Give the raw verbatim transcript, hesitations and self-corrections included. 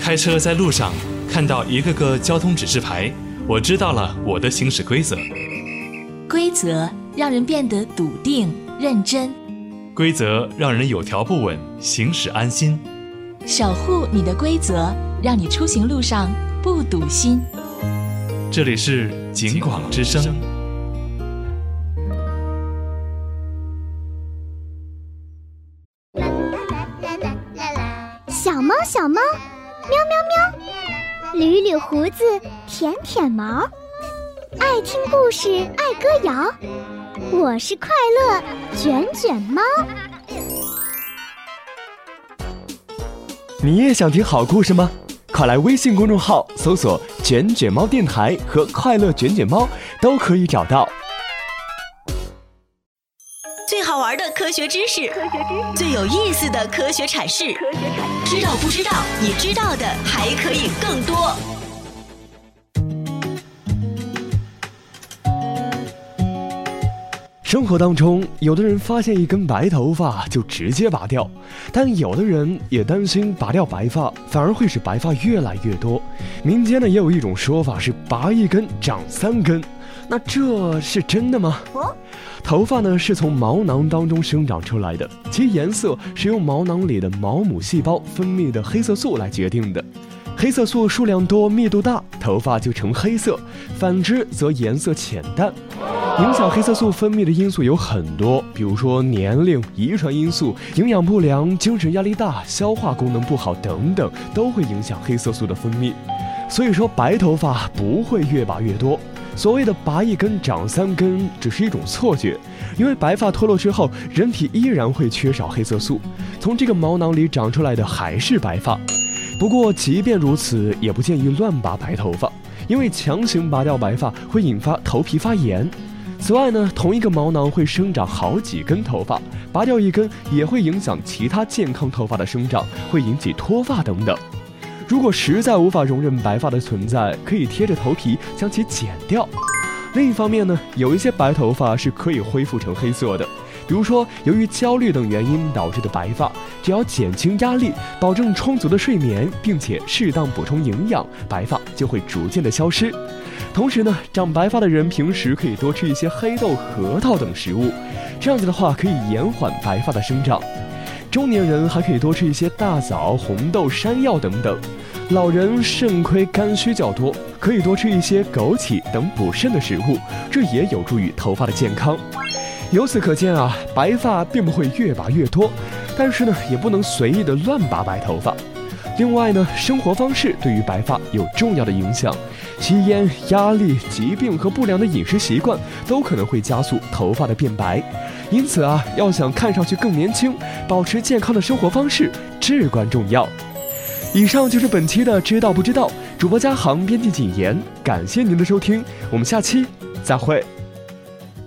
开车在路上看到一个个交通指示牌，我知道了我的行驶规则。 规则让人变得笃定认真， 规则让人有条不紊，行驶安心。 守护你的规则，让你出行路上不堵心。 这里是警广之声。 小猫小猫，喵喵喵，捋捋胡子，舔舔毛，爱听故事，爱歌谣。我是快乐卷卷猫。 你也想听好故事吗？快来微信公众号搜索卷卷猫电台和快乐卷卷猫，都可以找到最好玩的科学知识，最有意思的科学阐释，知道不知道？你知道的还可以更多。 生活当中，有的人发现一根白头发就直接拔掉，但有的人也担心拔掉白发反而会使白发越来越多。民间呢也有一种说法是拔一根长三根，那这是真的吗？头发呢是从毛囊当中生长出来的，其颜色是由毛囊里的毛母细胞分泌的黑色素来决定的。黑色素数量多、密度大，头发就呈黑色；反之则颜色浅淡。影响黑色素分泌的因素有很多，比如说年龄、遗传因素、营养不良、精神压力大、消化功能不好等等，都会影响黑色素的分泌。所以说白头发不会越拔越多，所谓的拔一根长三根只是一种错觉，因为白发脱落之后，人体依然会缺少黑色素，从这个毛囊里长出来的还是白发。不过即便如此，也不建议乱拔白头发，因为强行拔掉白发会引发头皮发炎。此外呢，同一个毛囊会生长好几根头发，拔掉一根也会影响其他健康头发的生长，会引起脱发等等。如果实在无法容忍白发的存在，可以贴着头皮将其剪掉。另一方面呢，有一些白头发是可以恢复成黑色的，比如说由于焦虑等原因导致的白发，只要减轻压力，保证充足的睡眠，并且适当补充营养，白发就会逐渐的消失。同时呢，长白发的人平时可以多吃一些黑豆、核桃等食物，这样子的话可以延缓白发的生长。中年人还可以多吃一些大枣、红豆、山药等等。老人肾亏肝虚较多，可以多吃一些枸杞等补肾的食物，这也有助于头发的健康。由此可见啊，白发并不会越拔越多，但是呢，也不能随意的乱拔白头发。另外呢，生活方式对于白发有重要的影响，吸烟、压力、疾病和不良的饮食习惯都可能会加速头发的变白。因此啊，要想看上去更年轻，保持健康的生活方式至关重要。以上就是本期的知道不知道，主播嘉航，编辑谨言，感谢您的收听，我们下期再会。